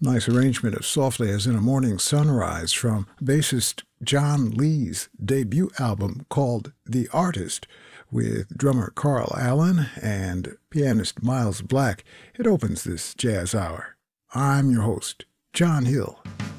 Nice arrangement of Softly as in a Morning Sunrise from bassist John Lee's debut album called The Artist, with drummer Carl Allen and pianist Miles Black. It opens this jazz hour. I'm your host, John Hill.